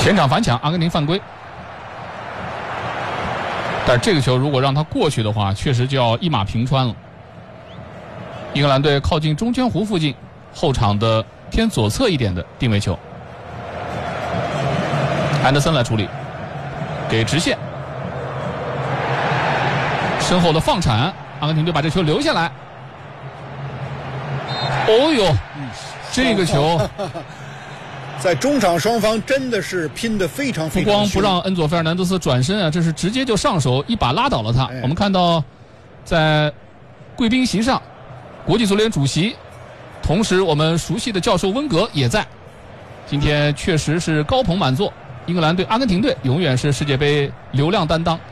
前场反抢，阿根廷犯规。但这个球如果让他过去的话，确实就要一马平川了。英格兰队靠近中圈弧附近，后场的偏左侧一点的定位球，安德森来处理，给直线，身后的放铲，阿根廷队把这球留下来。哦呦，这个球在中场双方真的是拼得非常非常凶， 不光不让恩佐·费尔南德斯转身啊，这是直接就上手一把拉倒了他。我们看到在贵宾席上，国际足联主席，同时我们熟悉的教授温格也在。今天确实是高朋满座，英格兰队、阿根廷队永远是世界杯流量担当。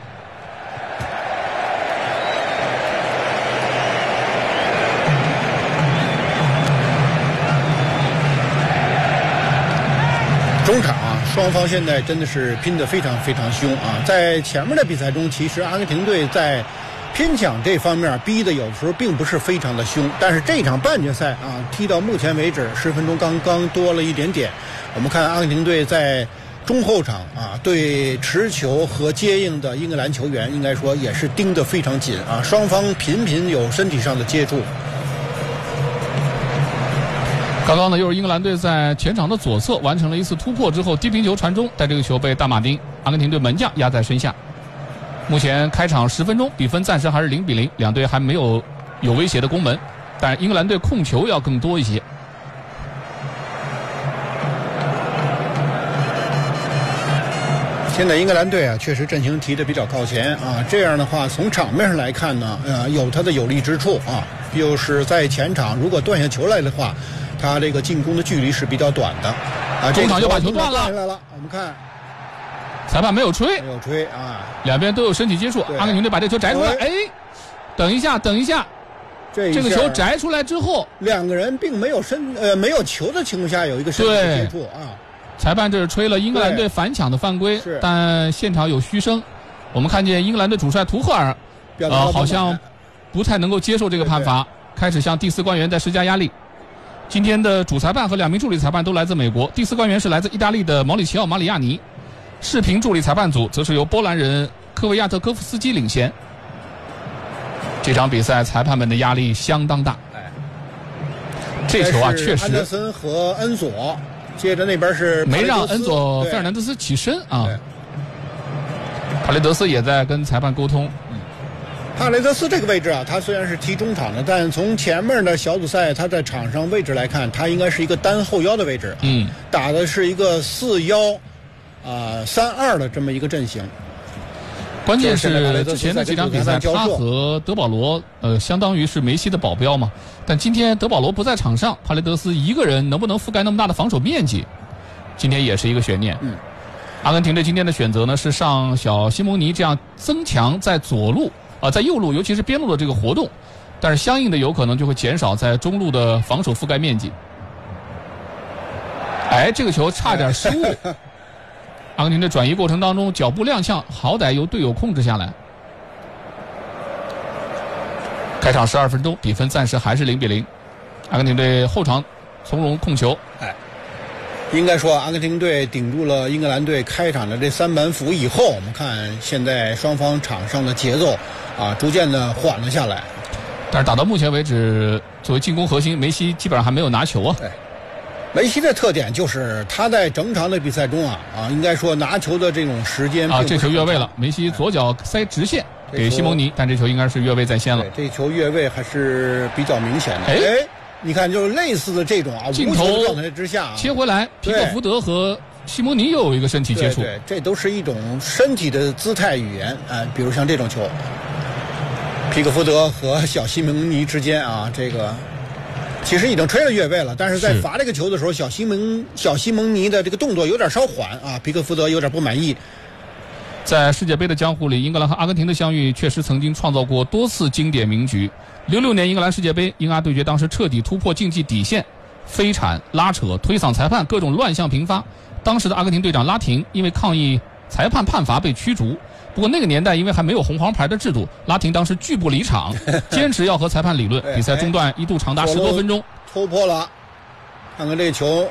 中场啊，双方现在真的是拼得非常非常凶啊！在前面的比赛中，其实阿根廷队在偏抢这方面逼的有的时候并不是非常的凶，但是这场半决赛啊，踢到目前为止10分钟刚刚多了一点点。我们看阿根廷队在中后场啊，对持球和接应的英格兰球员，应该说也是盯得非常紧啊，双方频频有身体上的接触。 刚刚呢，又是英格兰队在前场的左侧完成了一次突破之后，低平球传中，但这个球被大马丁阿根廷队门将压在身下。目前开场10分钟，比分暂时还是0-0，两队还没有威胁的攻门，但英格兰队控球要更多一些。 现在英格兰队啊，确实阵型提得比较靠前啊，这样的话从场面上来看呢，有它的有利之处啊，就是在前场如果断下球来的话，他这个进攻的距离是比较短的啊。 中场就把球断下来了，我们看裁判没有吹啊， 两边都有身体接触，阿根廷队把这球摘出来，等一下，这个球摘出来之后， 两个人并没有没有球的情况下有一个身体接触啊。 裁判这是吹了英格兰队反抢的犯规，但现场有嘘声。我们看见英格兰队主帅图赫尔，好像不太能够接受这个判罚，开始向第4官员在施加压力。今天的主裁判和2名助理裁判都来自美国，第4官员是来自意大利的毛里奇奥·马里亚尼，视频助理裁判组则是由波兰人科维亚特科夫斯基领衔。这场比赛裁判们的压力相当大。这球啊，确实安德森和恩佐。接着那边是没让恩佐·费尔南德斯起身啊，帕雷德斯也在跟裁判沟通。 帕雷德斯这个位置啊，他虽然是踢中场的，但从前面的小组赛他在场上位置来看，他应该是一个单后腰的位置，打的是一个4-1-3-2的这么一个阵型。 关键是之前的几场比赛，他和德保罗相当于是梅西的保镖嘛。但今天德保罗不在场上，帕雷德斯一个人能不能覆盖那么大的防守面积，今天也是一个悬念。阿根廷队今天的选择呢是上小西蒙尼，这样增强在左路在右路尤其是边路的这个活动，但是相应的有可能就会减少在中路的防守覆盖面积。这个球差点失误。阿根廷队转移过程当中脚步踉跄，好歹由队友控制下来。开场12分钟，比分暂时还是0-0。阿根廷队后场从容控球。 应该说阿根廷队顶住了英格兰队开场的这3板斧以后，我们看现在双方场上的节奏啊，逐渐的缓了下来。 但是打到目前为止，作为进攻核心，梅西基本上还没有拿球啊。 梅西的特点就是他在整场的比赛中应该说拿球的这种时间这球越位了，梅西左脚塞直线给西蒙尼，但这球应该是越位在先了。 这球越位还是比较明显的。你看，就是类似的这种镜头状态之下切回来，皮克福德和西蒙尼又有一个身体接触， 这都是一种身体的姿态语言比如像这种球，皮克福德和小西蒙尼之间这个。其实已经吹了越位了，但是在罚这个球的时候，小西蒙尼的这个动作有点稍缓皮克福德有点不满意。 在世界杯的江湖里，英格兰和阿根廷的相遇确实曾经创造过多次经典名局。66年英格兰世界杯，英阿对决当时彻底突破竞技底线，飞铲、拉扯、推搡裁判，各种乱象频发。当时的阿根廷队长拉廷因为抗议裁判判罚被驱逐。不过那个年代因为还没有红黄牌的制度，拉廷当时拒不离场，坚持要和裁判理论。比赛中断一度长达10多分钟， 突破了。看看这个球